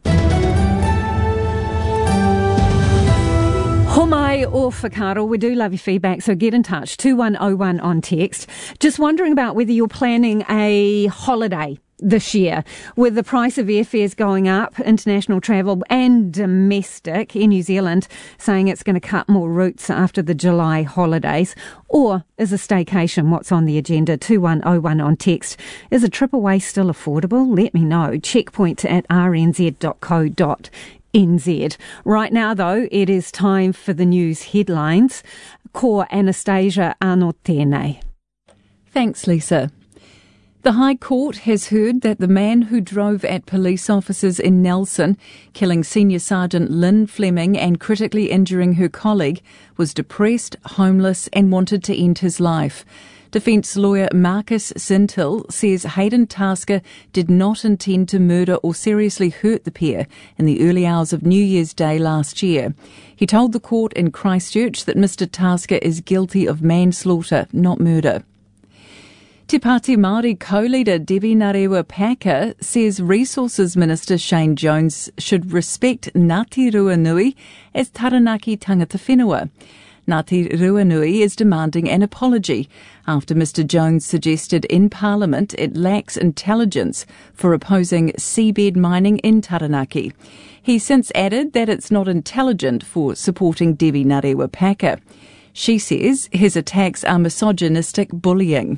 Homai or whakaaro, we do love your feedback, so get in touch, two one oh one on text. Just wondering about whether you're planning a holiday this year. With the price of airfares going up, international travel and domestic in New Zealand saying it's going to cut more routes after the July holidays. Or is a staycation what's on the agenda? two one oh one on text. Is a trip away still affordable? Let me know. Checkpoint at r n z dot co dot n z. Right now, though, it is time for the news headlines. Ko Anastasia Arnold tēnei. Thanks, Lisa. The High Court has heard that the man who drove at police officers in Nelson, killing Senior Sergeant Lynn Fleming and critically injuring her colleague, was depressed, homeless and wanted to end his life. Defence lawyer Marcus Sintil says Hayden Tasker did not intend to murder or seriously hurt the pair in the early hours of New Year's Day last year. He told the court in Christchurch that Mister Tasker is guilty of manslaughter, not murder. Te Pāti Māori co-leader Debbie Ngarewa-Packer says Resources Minister Shane Jones should respect Ngāti Ruanui as Taranaki tangata whenua. Ngāti Ruanui is demanding an apology after Mister Jones suggested in Parliament it lacks intelligence for opposing seabed mining in Taranaki. He since added that it's not intelligent for supporting Debbie Ngarewa-Packer. She says his attacks are misogynistic bullying.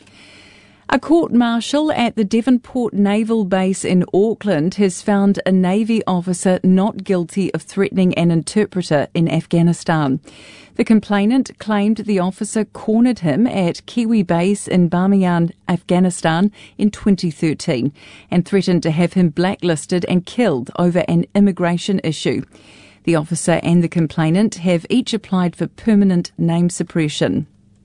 A court-martial at the Devonport Naval Base in Auckland has found a Navy officer not guilty of threatening an interpreter in Afghanistan. The complainant claimed the officer cornered him at Kiwi Base in Bamiyan, Afghanistan in twenty thirteen and threatened to have him blacklisted and killed over an immigration issue. The officer and the complainant have each applied for permanent name suppression.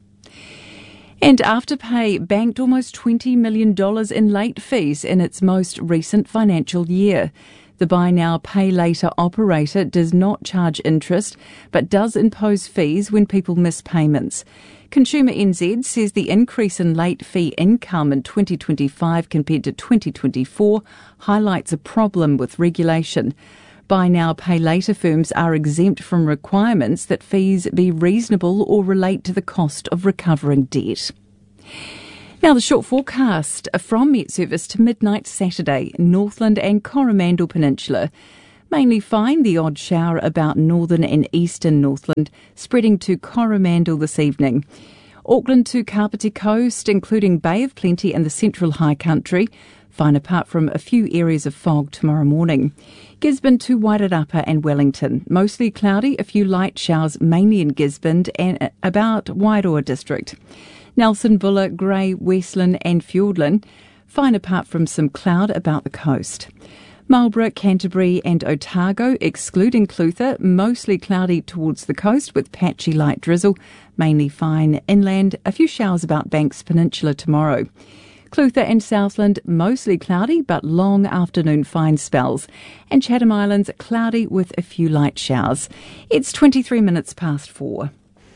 And Afterpay banked almost twenty million dollars in late fees in its most recent financial year. The buy now, pay later operator does not charge interest, but does impose fees when people miss payments. Consumer N Z says the increase in late fee income in twenty twenty-five compared to twenty twenty-four highlights a problem with regulation. Buy now, pay later firms are exempt from requirements that fees be reasonable or relate to the cost of recovering debt. Now the short forecast from Met Service to midnight Saturday, Northland and Coromandel Peninsula. Mainly fine, the odd shower about northern and eastern Northland, spreading to Coromandel this evening. Auckland to Kapiti Coast, including Bay of Plenty and the Central High Country. Fine apart from a few areas of fog tomorrow morning. Gisborne to Wairarapa and Wellington. Mostly cloudy, a few light showers mainly in Gisborne and about Wairoa district. Nelson, Buller, Grey, Westland and Fiordland. Fine apart from some cloud about the coast. Marlborough, Canterbury and Otago, excluding Clutha, mostly cloudy towards the coast with patchy light drizzle. Mainly fine inland, a few showers about Banks Peninsula tomorrow. Clutha and Southland, mostly cloudy but long afternoon fine spells. And Chatham Islands, cloudy with a few light showers. It's twenty-three minutes past four.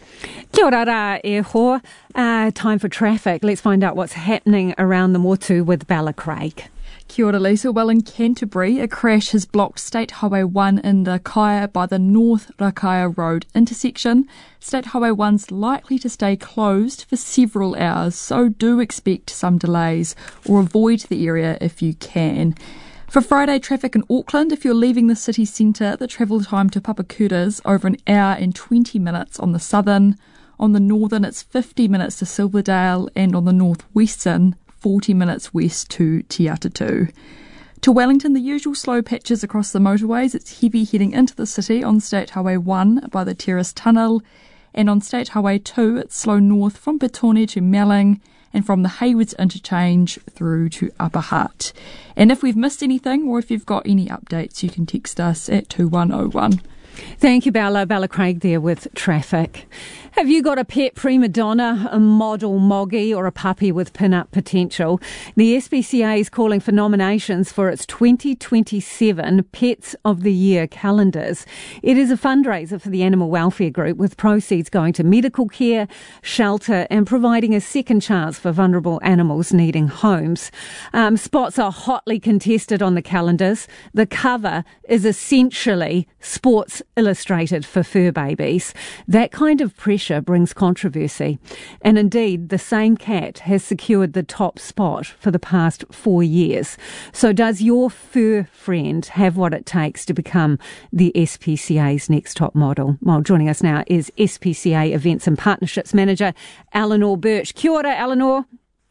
Kia ora rā e hoa. Uh, time for traffic. Let's find out what's happening around the Motu with Bella Craig. Kia ora, Lisa. Well, in Canterbury, a crash has blocked State Highway one in Rakaia by the North Rakaia Road intersection. State Highway one's likely to stay closed for several hours, so do expect some delays or avoid the area if you can. For Friday traffic in Auckland, if you're leaving the city centre, the travel time to Papakura's over an hour and twenty minutes on the southern. On the northern, it's fifty minutes to Silverdale, and on the northwestern, forty minutes west to Te Atatu. To Wellington, the usual slow patches across the motorways. It's heavy heading into the city on State Highway one by the Terrace Tunnel, and on State Highway two it's slow north from Petone to Melling and from the Haywoods interchange through to Upper Hutt. And if we've missed anything or if you've got any updates, you can text us at two one oh one. Thank you, Bella. Bella Craig there with traffic. Have you got a pet prima donna, a model moggy or a puppy with pin-up potential? The S P C A is calling for nominations for its twenty twenty-seven Pets of the Year calendars. It is a fundraiser for the Animal Welfare Group with proceeds going to medical care, shelter and providing a second chance for vulnerable animals needing homes. Um, spots are hotly contested on the calendars. The cover is essentially Sports Illustrated for fur babies. That kind of pressure brings controversy. And indeed, the same cat has secured the top spot for the past four years. So does your fur friend have what it takes to become the S P C A's next top model? Well, joining us now is S P C A Events and Partnerships Manager, Eleanor Birch. Kia ora, Eleanor.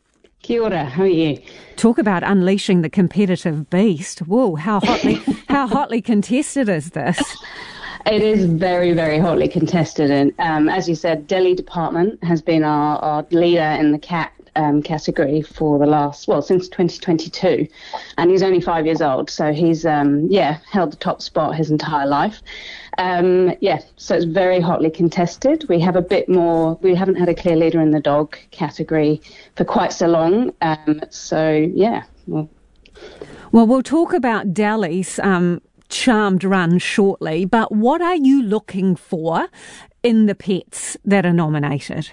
Kia ora, how are you? Talk about unleashing the competitive beast. Whoa, how hotly, how hotly contested is this? It is very, very hotly contested. And um, as you said, Delhi Department has been our, our leader in the cat um, category for the last, well, since twenty twenty-two. And he's only five years old. So he's, um, yeah, held the top spot his entire life. Um, yeah, so it's very hotly contested. We have a bit more, we haven't had a clear leader in the dog category for quite so long. Um, so, yeah. Well, well we'll talk about Delhi's um, charmed run shortly, but what are you looking for in the pets that are nominated?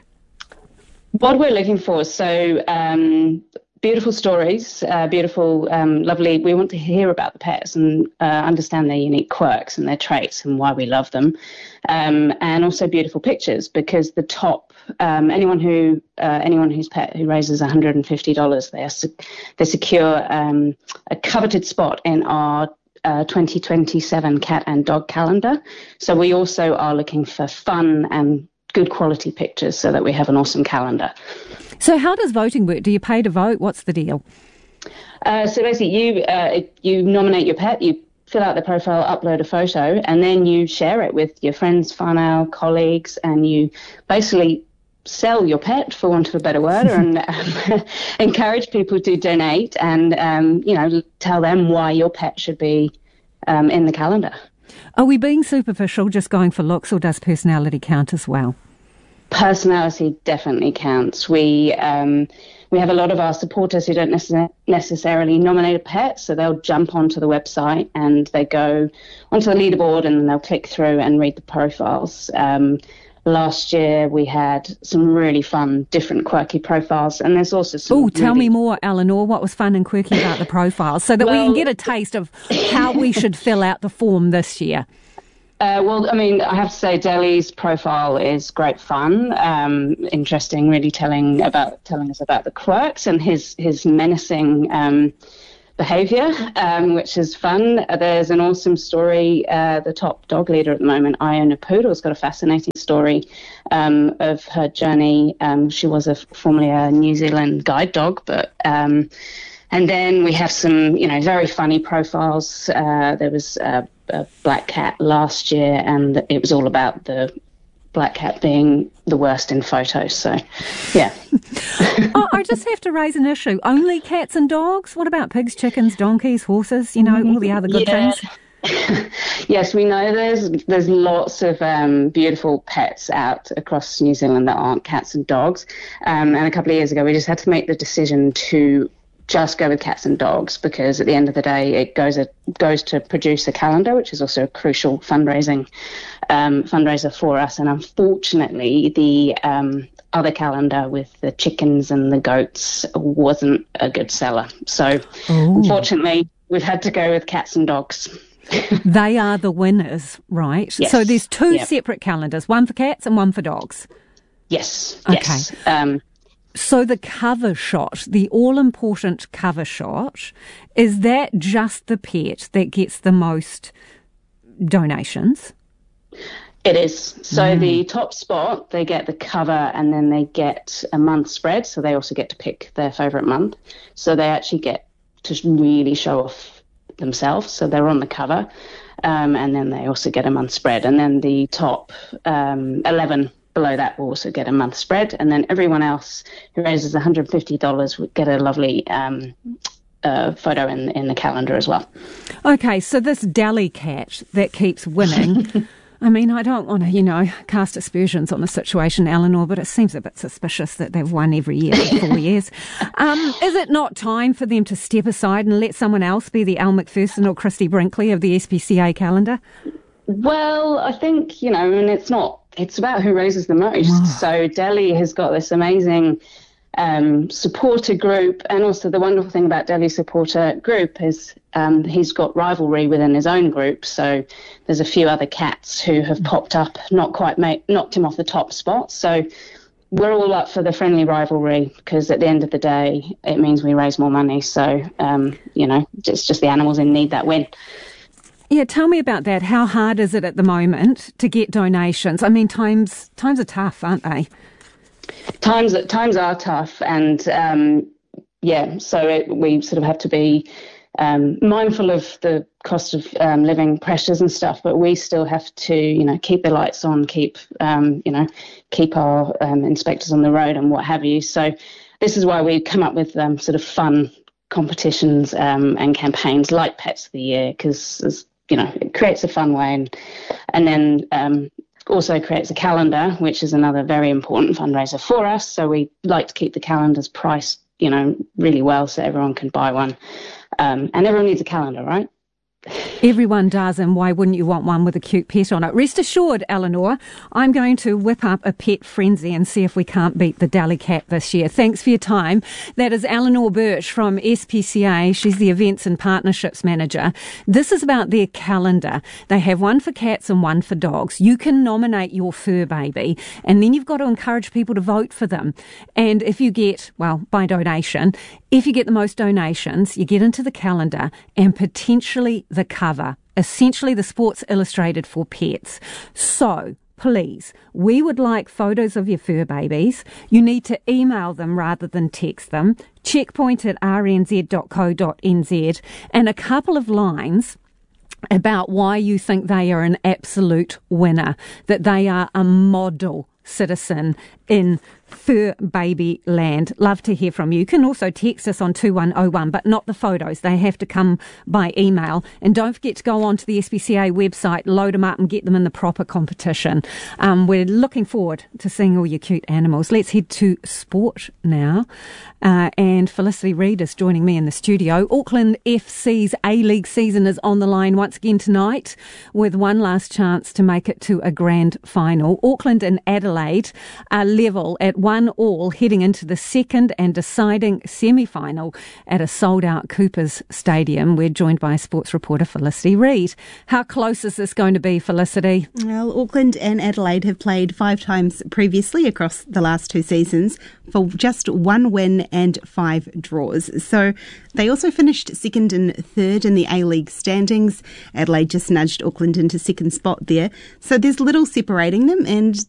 What we're looking for, so um, beautiful stories, uh, beautiful, um, lovely. We want to hear about the pets and uh, understand their unique quirks and their traits and why we love them. Um, and also beautiful pictures, because the top, um, anyone who, uh, anyone whose pet who raises one hundred fifty dollars, they, are sec- they secure um, a coveted spot in our Uh, twenty twenty-seven cat and dog calendar. So we also are looking for fun and good quality pictures so that we have an awesome calendar. So how does voting work? Do you pay to vote? What's the deal? Uh, so basically you uh, you nominate your pet, you fill out the profile, upload a photo, and then you share it with your friends, whānau, colleagues, and you basically sell your pet, for want of a better word, and um, encourage people to donate and, um, you know, tell them why your pet should be um, in the calendar. Are we being superficial, just going for looks, or does personality count as well? personality definitely counts. We um, we have a lot of our supporters who don't necess- necessarily nominate a pet, so they'll jump onto the website and they go onto the leaderboard and then they'll click through and read the profiles. Um, last year we had some really fun, different, quirky profiles, and there's also some. Oh, tell really... me more, Eleanor. What was fun and quirky about the profiles, so that well, we can get a taste of how we should fill out the form this year? Uh, well, I mean, I have to say, Delhi's profile is great fun, um, interesting, really telling about telling us about the quirks and his his menacing um, behaviour, um, which is fun. There's an awesome story. Uh, the top dog leader at the moment, Iona Poodle, has got a fascinating story um, of her journey. Um, she was a, formerly a New Zealand guide dog, but. Um, And then we have some, you know, very funny profiles. Uh, there was a, a black cat last year, and it was all about the black cat being the worst in photos. So, yeah. oh, I just have to raise an issue. Only cats and dogs? What about pigs, chickens, donkeys, horses, you know, all the other good yeah. things? Yes, we know there's there's lots of um, beautiful pets out across New Zealand that aren't cats and dogs. Um, and a couple of years ago, we just had to make the decision to just go with cats and dogs, because at the end of the day it goes a, goes to produce a calendar, which is also a crucial fundraising um, fundraiser for us. And unfortunately the um, other calendar with the chickens and the goats wasn't a good seller. So Ooh. Unfortunately we've had to go with cats and dogs. They are the winners, right? Yes. So there's two yep. separate calendars, one for cats and one for dogs. Yes. Okay. Yes. Um, So the cover shot, the all-important cover shot, is that just the pet that gets the most donations? It is. So Mm. the top spot, they get the cover and then they get a month spread. So they also get to pick their favourite month. So they actually get to really show off themselves. So they're on the cover. Um, and then they also get a month spread. And then the top um, eleven below that will also get a month spread, and then everyone else who raises one hundred fifty dollars would get a lovely um, uh, photo in in the calendar as well. Okay, so this Delhi cat that keeps winning, I mean, I don't want to, you know, cast aspersions on the situation, Eleanor, but it seems a bit suspicious that they've won every year for four years. Um, is it not time for them to step aside and let someone else be the Al McPherson or Christy Brinkley of the S P C A calendar? Well, I think, you know, and it's not, it's about who raises the most. Wow. So Delhi has got this amazing um, supporter group, and also the wonderful thing about Delhi's supporter group is um, he's got rivalry within his own group. So there's a few other cats who have popped up, not quite made, knocked him off the top spot. So we're all up for the friendly rivalry, because at the end of the day, it means we raise more money. So, um, you know, it's just the animals in need that win. Yeah, tell me about that. How hard is it at the moment to get donations? I mean, times times are tough, aren't they? Times times are tough, and um, yeah, so it, we sort of have to be um, mindful of the cost of um, living pressures and stuff. But we still have to, you know, keep the lights on, keep um, you know, keep our um, inspectors on the road and what have you. So this is why we come up with um, sort of fun competitions um, and campaigns like Pets of the Year, because you know, it creates a fun way, and, and then um, also creates a calendar, which is another very important fundraiser for us. So we like to keep the calendars priced, you know, really well so everyone can buy one. Um, and everyone needs a calendar, right? Everyone does, and why wouldn't you want one with a cute pet on it? Rest assured, Eleanor, I'm going to whip up a pet frenzy and see if we can't beat the Delhi cat this year. Thanks for your time. That is Eleanor Birch from S P C A. She's the Events and Partnerships Manager. This is about their calendar. They have one for cats and one for dogs. You can nominate your fur baby, and then you've got to encourage people to vote for them. And if you get, well, by donation, if you get the most donations, you get into the calendar and potentially the cover, essentially the Sports Illustrated for pets. So, please, we would like photos of your fur babies. You need to email them rather than text them. Checkpoint at r n z dot co dot n z, and a couple of lines about why you think they are an absolute winner, that they are a model citizen in Fur Baby Land. Love to hear from you. You can also text us on two one oh one, but not the photos. They have to come by email. And don't forget to go on to the S P C A website, load them up and get them in the proper competition. Um, we're looking forward to seeing all your cute animals. Let's head to sport now. Uh, and Felicity Reid is joining me in the studio. Auckland F C's A-League season is on the line once again tonight, with one last chance to make it to a grand final. Auckland and Adelaide are level at one all heading into the second and deciding semi-final at a sold-out Coopers Stadium. We're joined by sports reporter Felicity Reid. How close is this going to be, Felicity? Well, Auckland and Adelaide have played five times previously across the last two seasons for just one win and five draws. So they also finished second and third in the A-League standings. Adelaide just nudged Auckland into second spot there. So there's little separating them, and